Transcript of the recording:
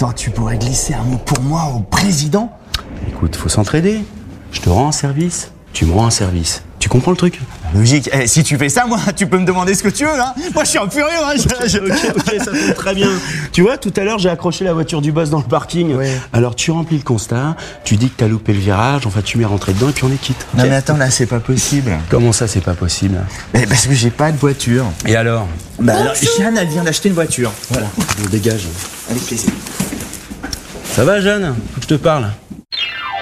Attends, tu pourrais glisser un mot pour moi au président? Écoute, faut s'entraider. Je te rends un service, tu me rends un service. Tu comprends le truc? Logique. Eh, si tu fais ça, moi, tu peux me demander ce que tu veux, là. Moi, je suis un furieux, hein. Ok, ça tombe très bien. Tu vois, tout à l'heure, j'ai accroché la voiture du boss dans le parking. Ouais. Alors, tu remplis le constat, tu dis que t'as loupé le virage, enfin, tu m'es rentré dedans et puis on est quitte. Non, Ok. mais attends, là, c'est pas possible. Comment ça, c'est pas possible? Eh, parce que j'ai pas de voiture. Et alors? Bah, alors, Jeanne, elle vient d'acheter une voiture. Voilà. On dégage. Avec plaisir. Ça va, Jeanne? Faut que je te parle.